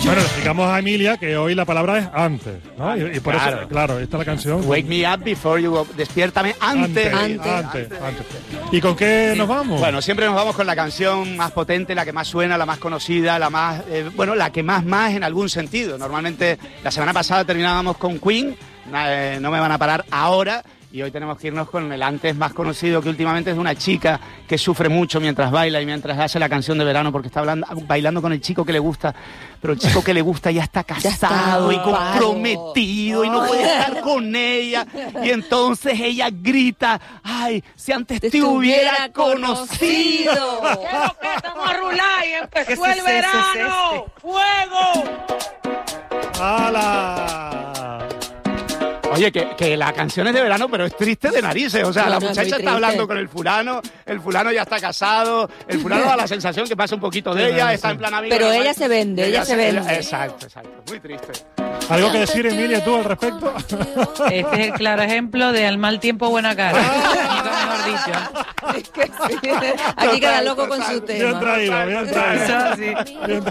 Bueno, le explicamos a Emilia que hoy la palabra es antes, ¿no? Y por eso, claro, esta es la canción. Wake me up before you go. Despiértame antes. Antes. ¿Y con qué nos vamos? Bueno, siempre nos vamos con la canción más potente, la que más suena, la más conocida, la más, la que más en algún sentido. Normalmente la semana pasada terminábamos con Queen, No me van a parar ahora. Y hoy tenemos que irnos con el antes más conocido, que últimamente es de una chica que sufre mucho mientras baila y mientras hace la canción de verano, porque está bailando con el chico que le gusta, pero el chico que le gusta ya está casado y comprometido y no puede estar con ella. Y entonces ella grita, ¡ay, si antes te hubiera conocido! ¿Qué es lo que estamos a rular y empezó el verano? ¡Fuego! ¡Hala! Oye, que la canción es de verano, pero es triste de narices. O sea, la muchacha está hablando con el fulano ya está casado, el fulano da la sensación que pasa un poquito de ella, está en plan amigo. Pero ella se vende, Exacto, muy triste. ¿Algo que decir, Emilia, tú al respecto? Este es el claro ejemplo de al mal tiempo buena cara. Mejor dicho. Es que sí. Aquí cada loco con su tema. Bien traído.